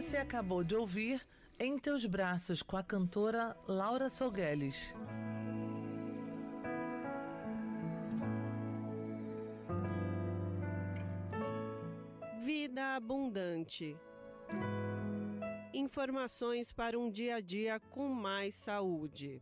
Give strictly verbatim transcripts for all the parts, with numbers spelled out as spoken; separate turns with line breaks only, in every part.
Você acabou de ouvir Em Teus Braços, com a cantora Laura Sogueles.
Vida Abundante. Informações para um dia a dia com mais saúde.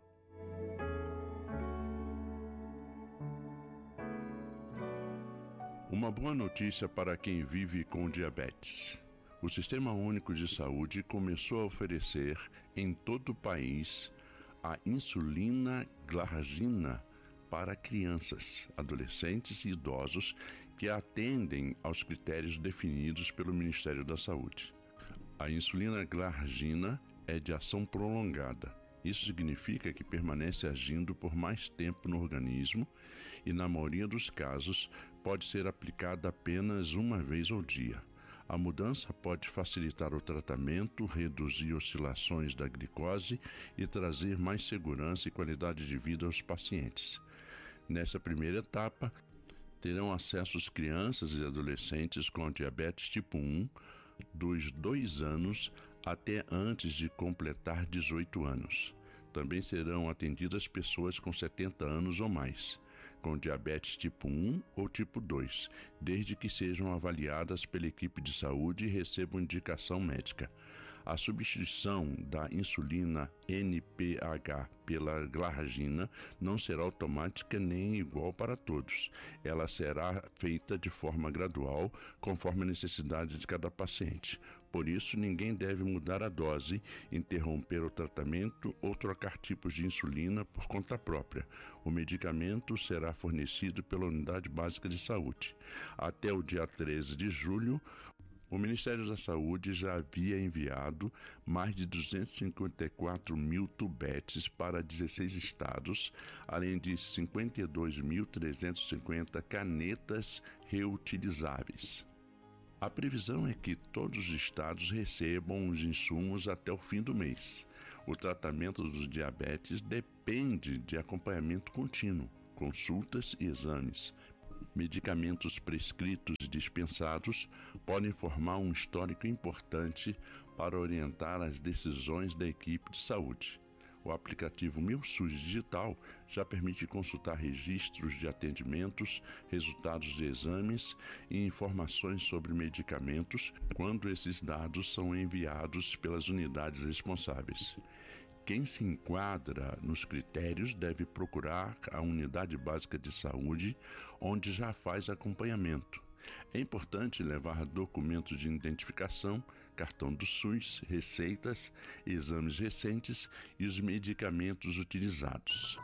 Uma boa notícia para quem vive com diabetes. O Sistema Único de Saúde começou a oferecer em todo o país a insulina glargina para crianças, adolescentes e idosos que atendem aos critérios definidos pelo Ministério da Saúde. A insulina glargina é de ação prolongada. Isso significa que permanece agindo por mais tempo no organismo e, na maioria dos casos, pode ser aplicada apenas uma vez ao dia. A mudança pode facilitar o tratamento, reduzir oscilações da glicose e trazer mais segurança e qualidade de vida aos pacientes. Nessa primeira etapa, terão acesso as crianças e adolescentes com diabetes tipo um, dos dois anos até antes de completar dezoito anos. Também serão atendidas pessoas com setenta anos ou mais, com diabetes tipo um ou tipo dois, desde que sejam avaliadas pela equipe de saúde e recebam indicação médica. A substituição da insulina N P H pela glargina não será automática nem igual para todos. Ela será feita de forma gradual, conforme a necessidade de cada paciente. Por isso, ninguém deve mudar a dose, interromper o tratamento ou trocar tipos de insulina por conta própria. O medicamento será fornecido pela Unidade Básica de Saúde. Até o dia treze de julho, o Ministério da Saúde já havia enviado mais de duzentos e cinquenta e quatro mil tubetes para dezesseis estados, além de cinquenta e dois mil trezentas e cinquenta canetas reutilizáveis. A previsão é que todos os estados recebam os insumos até o fim do mês. O tratamento do diabetes depende de acompanhamento contínuo, consultas e exames. Medicamentos prescritos e dispensados podem formar um histórico importante para orientar as decisões da equipe de saúde. O aplicativo Meu SUS Digital já permite consultar registros de atendimentos, resultados de exames e informações sobre medicamentos quando esses dados são enviados pelas unidades responsáveis. Quem se enquadra nos critérios deve procurar a unidade básica de saúde, onde já faz acompanhamento. É importante levar documentos de identificação, cartão do SUS, receitas, exames recentes e os medicamentos utilizados.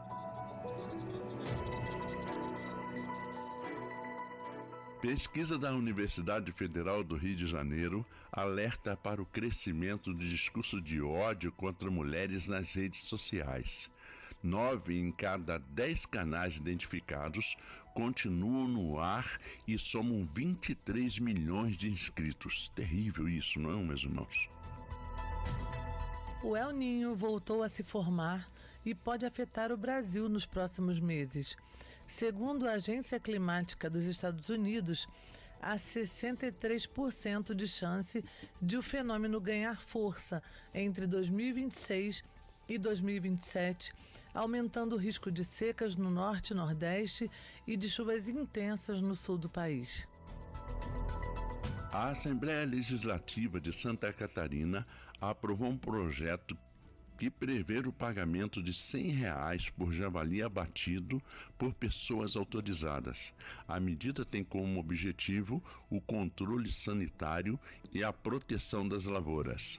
Pesquisa da Universidade Federal do Rio de Janeiro alerta para o crescimento do discurso de ódio contra mulheres nas redes sociais. Nove em cada dez canais identificados continuam no ar e somam vinte e três milhões de inscritos. Terrível isso, não é, meus irmãos?
O El Niño voltou a se formar e pode afetar o Brasil nos próximos meses. Segundo a Agência Climática dos Estados Unidos, há sessenta e três por cento de chance de o fenômeno ganhar força entre dois mil e vinte e seis e dois mil e vinte e sete, aumentando o risco de secas no norte e nordeste e de chuvas intensas no sul do país.
A Assembleia Legislativa de Santa Catarina aprovou um projeto que prevê o pagamento de cem reais por javali abatido por pessoas autorizadas. A medida tem como objetivo o controle sanitário e a proteção das lavouras.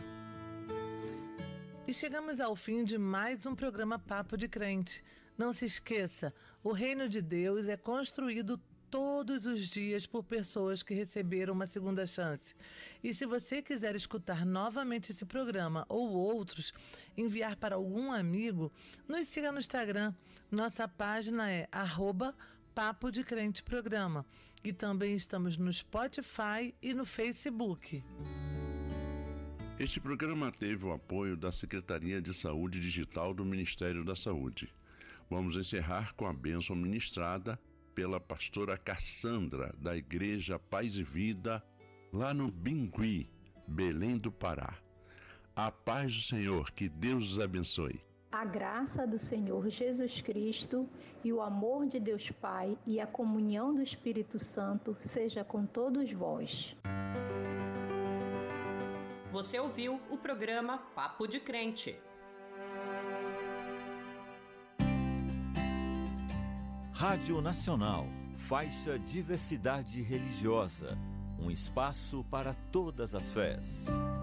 E chegamos ao fim de mais um programa Papo de Crente. Não se esqueça, o reino de Deus é construído todos os dias por pessoas que receberam uma segunda chance. E se você quiser escutar novamente esse programa ou outros, enviar para algum amigo, nos siga no Instagram. Nossa página é arroba Papo de Crente Programa. E também estamos no Spotify e no Facebook.
Este programa teve o apoio da Secretaria de Saúde Digital do Ministério da Saúde. Vamos encerrar com a bênção ministrada pela pastora Cassandra, da Igreja Paz e Vida, lá no Bingui, Belém do Pará. A paz do Senhor, que Deus os abençoe.
A graça do Senhor Jesus Cristo e o amor de Deus Pai e a comunhão do Espírito Santo seja com todos vós.
Você ouviu o programa Papo de Crente.
Rádio Nacional, faixa Diversidade Religiosa, um espaço para todas as fés.